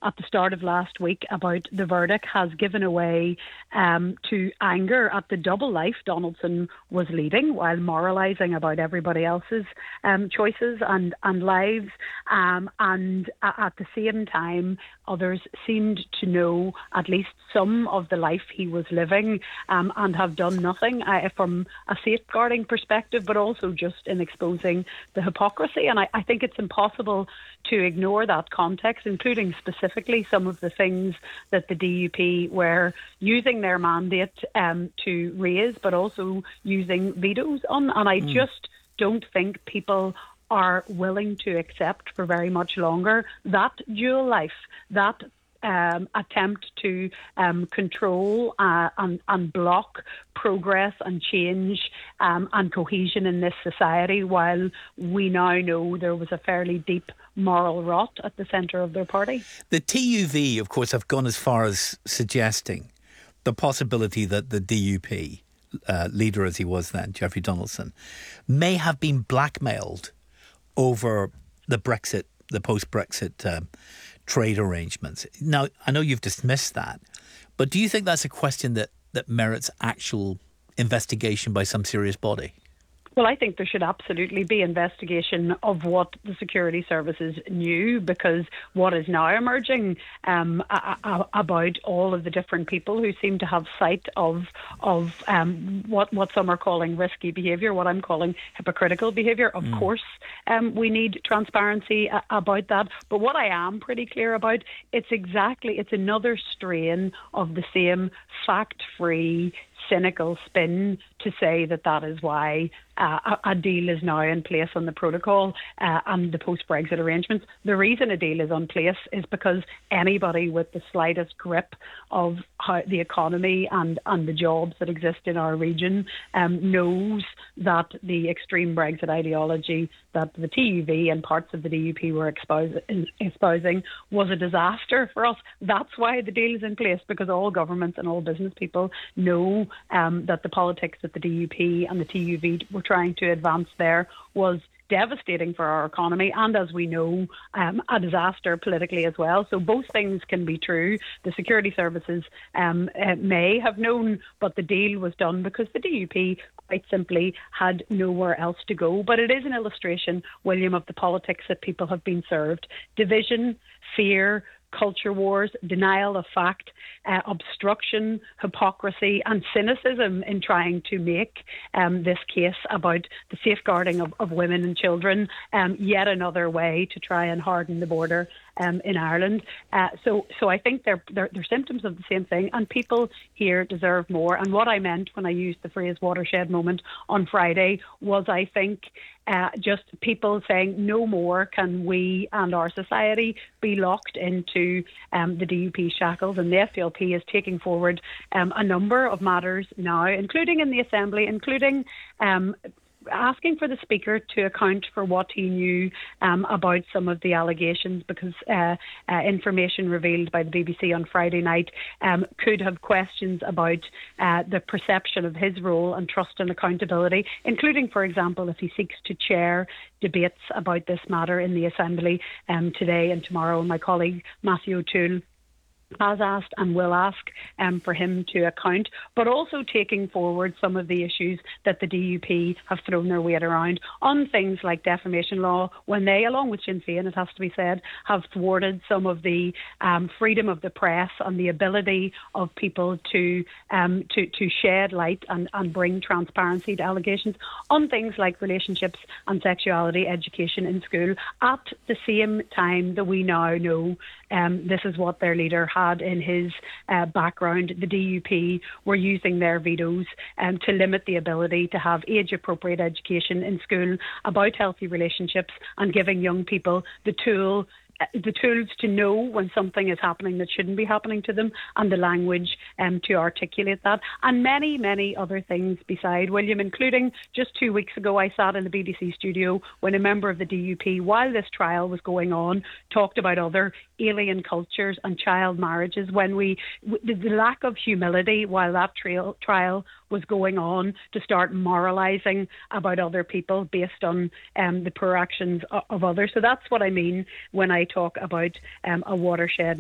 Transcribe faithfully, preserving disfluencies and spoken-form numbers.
at the start of last week about the verdict has given away um, to anger at the double life Donaldson was leading, while moralising about everybody else's um, choices and, and lives. Um, and at the same time, others seemed to know at least some of the life he was living um, and have done nothing uh, from a safeguarding perspective, but also just in exposing the hypocrisy. And I, I think it's impossible to ignore that context, including specifically some of the things that the D U P were using their mandate um, to raise, but also using vetoes on. And I mm. just don't think people are willing to accept for very much longer that dual life, that Um, attempt to um, control uh, and, and block progress and change um, and cohesion in this society, while we now know there was a fairly deep moral rot at the centre of their party. The T U V, of course, have gone as far as suggesting the possibility that the D U P, uh, leader as he was then, Jeffrey Donaldson, may have been blackmailed over the Brexit, the post-Brexit um, trade arrangements. Now, I know you've dismissed that, but do you think that's a question that, that merits actual investigation by some serious body? Well, I think there should absolutely be investigation of what the security services knew, because what is now emerging um, a- a- about all of the different people who seem to have sight of of um, what what some are calling risky behaviour, what I'm calling hypocritical behaviour. Of mm. course, um, we need transparency a- about that. But what I am pretty clear about, it's exactly it's another strain of the same fact-free, cynical spin to say that that is why uh, a, a deal is now in place on the protocol uh, and the post-Brexit arrangements. The reason a deal is in place is because anybody with the slightest grip of how the economy and, and the jobs that exist in our region um, knows that the extreme Brexit ideology that the T U V and parts of the D U P were espousing, espousing was a disaster for us. That's why the deal is in place, because all governments and all business people know um, that the politics that the D U P and the T U V were trying to advance there was devastating for our economy, and as we know, um, a disaster politically as well. So both things can be true. The security services um, uh, may have known, but the deal was done because the D U P quite simply had nowhere else to go. But it is an illustration, William, of the politics that people have been served. Division, fear, culture wars, denial of fact, uh, obstruction, hypocrisy and cynicism in trying to make um, this case about the safeguarding of, of women and children um, yet another way to try and harden the border um, in Ireland. Uh, so so I think they're, they're, they're symptoms of the same thing, and people here deserve more. And what I meant when I used the phrase watershed moment on Friday was, I think, Uh, just people saying no more can we and our society be locked into um, the D U P shackles, and the F D L P is taking forward um, a number of matters now, including in the Assembly, including um, asking for the Speaker to account for what he knew um, about some of the allegations, because uh, uh, information revealed by the B B C on Friday night um, could have questions about uh, the perception of his role and trust and accountability, including, for example, if he seeks to chair debates about this matter in the Assembly um, today and tomorrow. And my colleague Matthew O'Toole has asked and will ask um, for him to account, but also taking forward some of the issues that the D U P have thrown their weight around on things like defamation law, when they, along with Sinn Féin, it has to be said, have thwarted some of the um, freedom of the press and the ability of people to um, to, to shed light and, and bring transparency to allegations on things like relationships and sexuality education in school, at the same time that we now know um, this is what their leader has had in his uh, background. The D U P were using their vetoes um, to limit the ability to have age-appropriate education in school about healthy relationships, and giving young people the tool the tools to know when something is happening that shouldn't be happening to them, and the language um, to articulate that, and many, many other things beside, William, including just two weeks ago I sat in the B B C studio when a member of the D U P, while this trial was going on, talked about other alien cultures and child marriages, when we, the, the lack of humility while that trial, trial was going on, to start moralising about other people based on um, the poor actions of, of others. So that's what I mean when I talk about um, a watershed